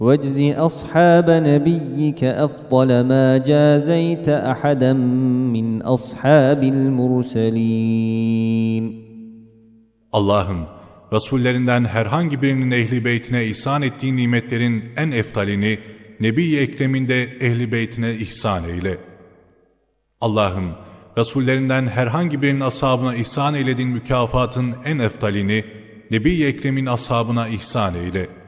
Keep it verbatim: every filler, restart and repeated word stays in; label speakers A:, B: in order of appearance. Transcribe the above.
A: وَاجْزِ أَصْحَابَ نَبِيِّكَ أَفْضَلَ مَا جَازَيْتَ أَحَدًا مِّنْ أَصْحَابِ الْمُرْسَلِينَ.
B: Allah'ım, Resullerinden herhangi birinin ehli beytine ihsan ettiği nimetlerin en eftalini, Nebi-i Ekrem'in de ehli beytine ihsan eyle. Allah'ım, Resullerinden herhangi birinin ashabına ihsan eylediğin mükafatın en eftalini, Nebi-i Ekrem'in ashabına ihsan eyle.